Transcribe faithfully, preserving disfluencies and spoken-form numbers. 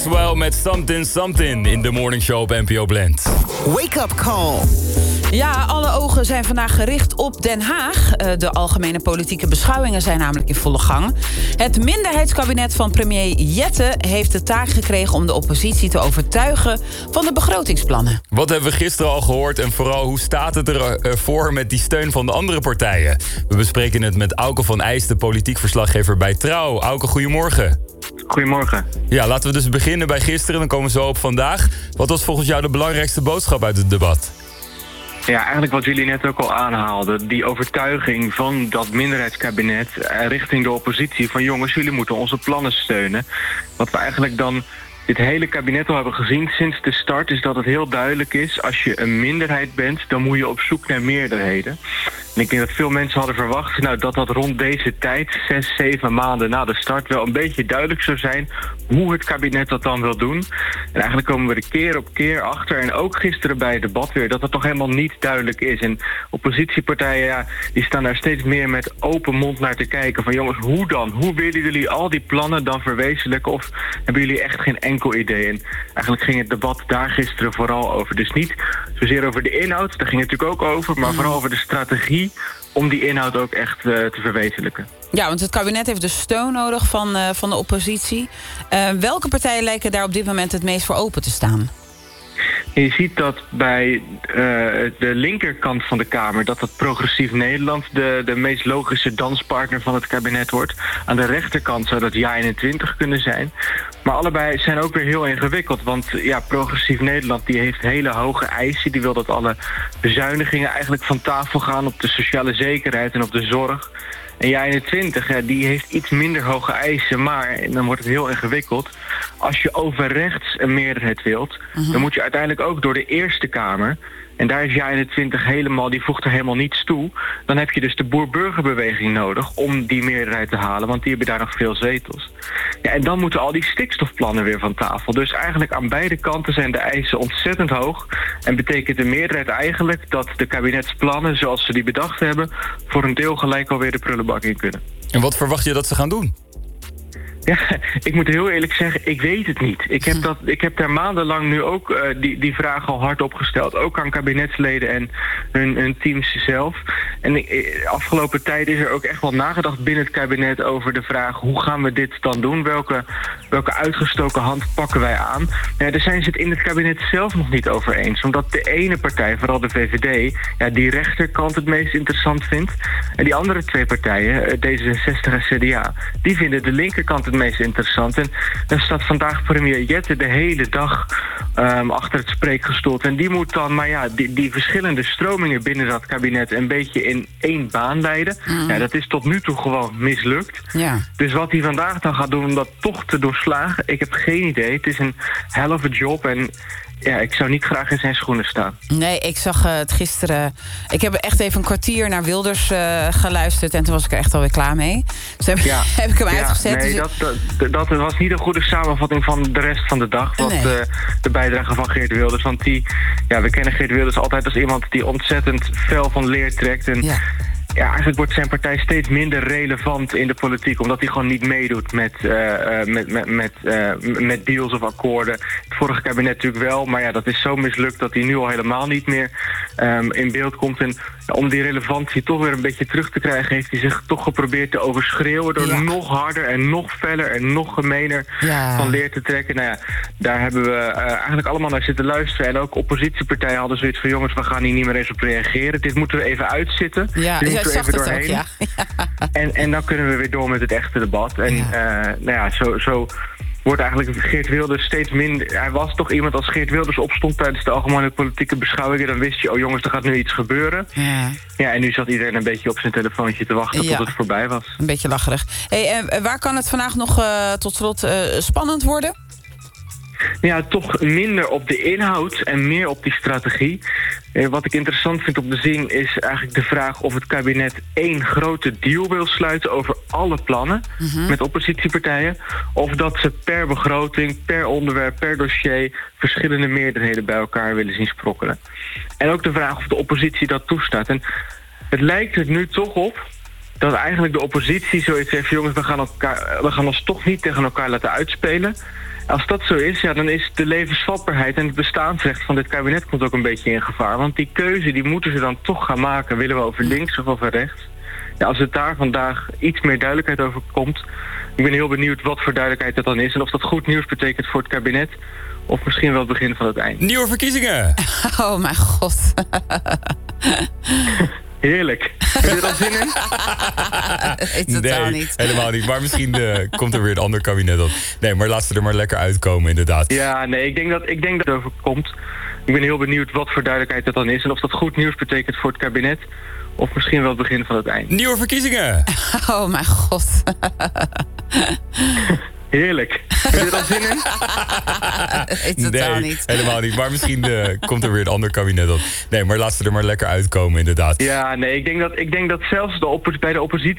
Well met Something Something in de Morning Show op N P O Blend. Wake up call. Ja, alle ogen zijn vandaag gericht op Den Haag. De algemene politieke beschouwingen zijn namelijk in volle gang. Het minderheidskabinet van premier Jette heeft de taak gekregen om de oppositie te overtuigen van de begrotingsplannen. Wat hebben we gisteren al gehoord en vooral hoe staat het ervoor met die steun van de andere partijen? We bespreken het met Auke van Eijs, de politiek verslaggever bij Trouw. Auke, goedemorgen. Goedemorgen. Ja, laten we dus beginnen bij gisteren, dan komen we zo op vandaag. Wat was volgens jou de belangrijkste boodschap uit het debat? Ja, eigenlijk wat jullie net ook al aanhaalden. Die overtuiging van dat minderheidskabinet richting de oppositie van jongens, jullie moeten onze plannen steunen. Wat we eigenlijk dan dit hele kabinet al hebben gezien sinds de start is dat het heel duidelijk is, als je een minderheid bent, dan moet je op zoek naar meerderheden. En ik denk dat veel mensen hadden verwacht nou, dat dat rond deze tijd, zes, zeven maanden na de start, wel een beetje duidelijk zou zijn hoe het kabinet dat dan wil doen. En eigenlijk komen we er keer op keer achter, en ook gisteren bij het debat weer, dat het toch helemaal niet duidelijk is. En oppositiepartijen, ja, die staan daar steeds meer met open mond naar te kijken van jongens, hoe dan? Hoe willen jullie al die plannen dan verwezenlijken? Of hebben jullie echt geen enkel idee? En eigenlijk ging het debat daar gisteren vooral over. Dus niet zozeer over de inhoud, daar ging het natuurlijk ook over, maar vooral over de strategie om die inhoud ook echt uh, te verwezenlijken. Ja, want het kabinet heeft dus steun nodig van, uh, van de oppositie. Uh, welke partijen lijken daar op dit moment het meest voor open te staan? Je ziet dat bij uh, de linkerkant van de Kamer, dat dat Progressief Nederland de, de meest logische danspartner van het kabinet wordt. Aan de rechterkant zou dat Ja eenentwintig kunnen zijn. Maar allebei zijn ook weer heel ingewikkeld. Want ja, Progressief Nederland die heeft hele hoge eisen. Die wil dat alle bezuinigingen eigenlijk van tafel gaan op de sociale zekerheid en op de zorg. En Ja eenentwintig, ja, die heeft iets minder hoge eisen, maar, en dan wordt het heel ingewikkeld, als je overrechts een meerderheid wilt, uh-huh. dan moet je uiteindelijk ook door de Eerste Kamer. En daar is Ja eenentwintig helemaal, die voegt er helemaal niets toe. Dan heb je dus de boer-burgerbeweging nodig om die meerderheid te halen, want die hebben daar nog veel zetels. Ja, en dan moeten al die stikstofplannen weer van tafel. Dus eigenlijk aan beide kanten zijn de eisen ontzettend hoog. En betekent de meerderheid eigenlijk dat de kabinetsplannen, zoals ze die bedacht hebben, voor een deel gelijk alweer de prullenbak in kunnen. En wat verwacht je dat ze gaan doen? Ja, ik moet heel eerlijk zeggen, ik weet het niet. Ik heb, dat, ik heb daar maandenlang nu ook uh, die, die vraag al hardop gesteld. Ook aan kabinetsleden en hun, hun teams zelf. En de afgelopen tijd is er ook echt wel nagedacht binnen het kabinet over de vraag, hoe gaan we dit dan doen? Welke, welke uitgestoken hand pakken wij aan? Ja, daar zijn ze het in het kabinet zelf nog niet over eens. Omdat de ene partij, vooral de V V D, ja, die rechterkant het meest interessant vindt. En die andere twee partijen, D zesenzestig en C D A, die vinden de linkerkant het meest interessant. En dan staat vandaag premier Jette de hele dag um, achter het spreekgestoelte. En die moet dan, maar ja, die, die verschillende stromingen binnen dat kabinet een beetje in één baan leiden. Mm. Ja, dat is tot nu toe gewoon mislukt. Ja. Dus wat hij vandaag dan gaat doen om dat toch te doorslagen, ik heb geen idee. Het is een hell of a job en ja, ik zou niet graag in zijn schoenen staan. Nee, ik zag uh, het gisteren. Ik heb echt even een kwartier naar Wilders uh, geluisterd en toen was ik er echt alweer klaar mee. Dus heb, ja. heb ik hem ja, uitgezet. Nee, dus dat, dat, dat was niet een goede samenvatting van de rest van de dag. Wat nee. de, de bijdrage van Geert Wilders. Want die, ja, we kennen Geert Wilders altijd als iemand die ontzettend fel van leer trekt. En ja. Ja, eigenlijk wordt zijn partij steeds minder relevant in de politiek, omdat hij gewoon niet meedoet met, uh, uh, met, met, met, uh, met deals of akkoorden. Het vorige kabinet natuurlijk wel, maar ja, dat is zo mislukt dat hij nu al helemaal niet meer um, in beeld komt. En ja, om die relevantie toch weer een beetje terug te krijgen, heeft hij zich toch geprobeerd te overschreeuwen door ja. nog harder en nog feller en nog gemener ja. van leer te trekken. Nou ja, daar hebben we uh, eigenlijk allemaal naar zitten luisteren. En ook oppositiepartijen hadden zoiets van, jongens, we gaan hier niet meer eens op reageren. Dit moeten we even uitzitten. Ja. Ik zag het ook, ja. en, en dan kunnen we weer door met het echte debat. En ja. Uh, nou ja, zo, zo wordt eigenlijk Geert Wilders steeds minder. Hij was toch iemand, als Geert Wilders opstond tijdens de algemene politieke beschouwingen, dan wist je, oh jongens, er gaat nu iets gebeuren. Ja, ja en nu zat iedereen een beetje op zijn telefoontje te wachten ja. tot het voorbij was. Een beetje lacherig. Hey, uh, waar kan het vandaag nog uh, tot slot uh, spannend worden? Ja, toch minder op de inhoud en meer op die strategie. Eh, wat ik interessant vind om te zien is eigenlijk de vraag of het kabinet één grote deal wil sluiten over alle plannen mm-hmm. met oppositiepartijen. Of dat ze per begroting, per onderwerp, per dossier verschillende meerderheden bij elkaar willen zien sprokkelen. En ook de vraag of de oppositie dat toestaat. En het lijkt er nu toch op dat eigenlijk de oppositie zoiets heeft, jongens, we gaan, elkaar, we gaan ons toch niet tegen elkaar laten uitspelen. Als dat zo is, ja, dan is de levensvatbaarheid en het bestaansrecht van dit kabinet komt ook een beetje in gevaar. Want die keuze die moeten ze dan toch gaan maken. Willen we over links of over rechts? Ja, als het daar vandaag iets meer duidelijkheid over komt. Ik ben heel benieuwd wat voor duidelijkheid dat dan is. En of dat goed nieuws betekent voor het kabinet. Of misschien wel het begin van het eind. Nieuwe verkiezingen! Oh mijn god. Heerlijk. Heb je er al zin in? Nee, totaal nee, niet. helemaal niet. Maar misschien uh, komt er weer een ander kabinet op. Nee, maar laat ze er maar lekker uitkomen, inderdaad. Ja, nee, ik denk dat, ik denk dat het over komt. Ik ben heel benieuwd wat voor duidelijkheid dat dan is. En of dat goed nieuws betekent voor het kabinet. Of misschien wel het begin van het eind. Nieuwe verkiezingen! Oh mijn god. Heerlijk. Heb je er al zin in? Nee, totaal nee, niet. helemaal niet. Maar misschien uh, komt er weer een ander kabinet op. Nee, maar laat ze er maar lekker uitkomen, inderdaad. Ja, nee, ik denk dat, ik denk dat zelfs de oppo- bij de oppositie